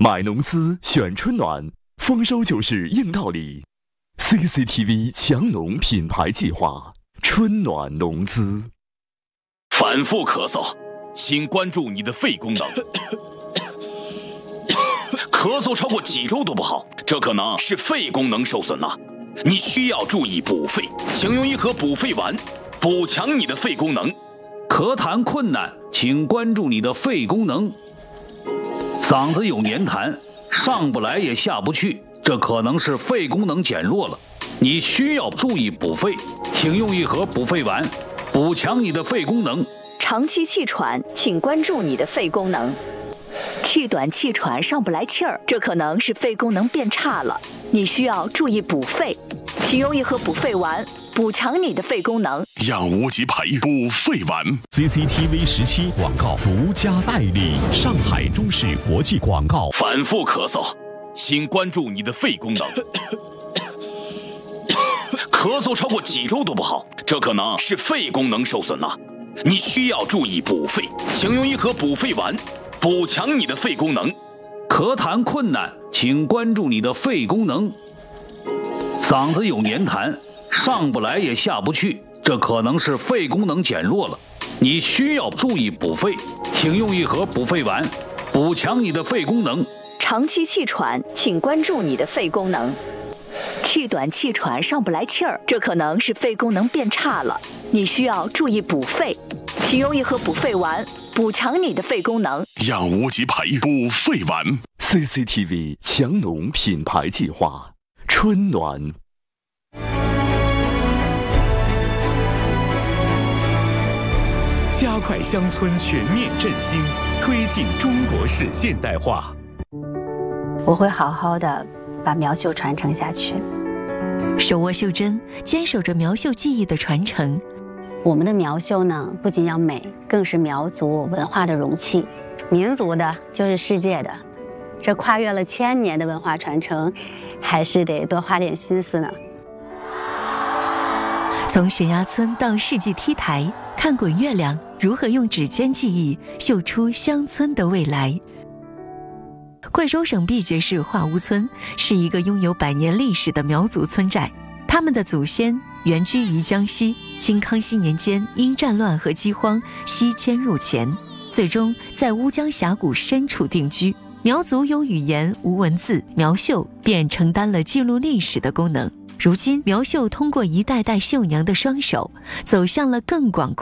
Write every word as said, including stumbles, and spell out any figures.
买农资选春暖，丰收就是硬道理。C C T V 强农品牌计划，春暖农资。 反复咳嗽，请关注你的肺功能。咳嗽超过几周都不好，这可能是肺功能受损了。你需要注意补肺，请用一盒补肺丸，补强你的肺功能。 咳痰困难，请关注你的肺功能。嗓子有黏痰，上不来也下不去，这可能是肺功能减弱了。你需要注意补肺，请用一盒补肺丸，补强你的肺功能。 长期气喘，请关注你的肺功能。气短气喘上不来气儿，这可能是肺功能变差了。你需要注意补肺，请用一盒补肺丸，补强你的肺功能。 让无极培补肺丸。 C C T V 十七广告独家代理，上海中视国际广告。 反复咳嗽，请关注你的肺功能。咳嗽超过几周都不好，这可能是肺功能受损了。你需要注意补肺，请用一盒补肺丸，补强你的肺功能。 咳痰困难，请关注你的肺功能。嗓子有黏痰，上不来也下不去，这可能是肺功能减弱了。你需要注意补肺，请用一盒补肺丸，补强你的肺功能。 长期气喘，请关注你的肺功能。气短气喘上不来气儿，这可能是肺功能变差了。你需要注意补肺，请用一盒补肺丸，补强你的肺功能。 让无极培补肺丸。 C C T V 强农品牌计划，春暖。 加快乡村全面振兴，推进中国式现代化。 我会好好的把苗绣传承下去。 手握袖珍，坚守着苗绣技艺的传承。 我们的苗绣呢，不仅要美，更是苗族文化的容器。民族的就是世界的，这跨越了千年的文化传承，还是得多花点心思呢。 从悬崖村到世纪 T 台，看滚月亮如何用指尖技艺绣出乡村的未来。贵州省毕节市化屋村是一个拥有百年历史的苗族村寨，他们的祖先原居于江西，清康熙年间因战乱和饥荒西迁入黔，最终在乌江峡谷深处定居。苗族有语言无文字，苗绣便承担了记录历史的功能。如今苗绣通过一代代绣娘的双手，走向了更广阔